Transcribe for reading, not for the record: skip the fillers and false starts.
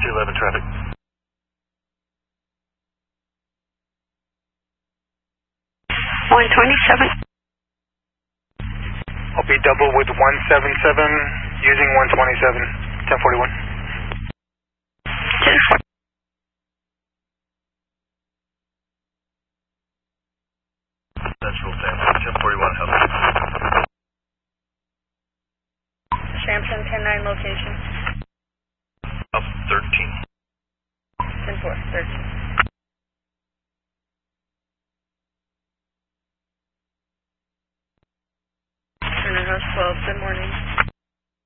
211 traffic. 127. I'll be double with 177 using 127, 1041. 1040. Central San 1041, help. Samson 10-9 location. Up 13. 10-4, 13.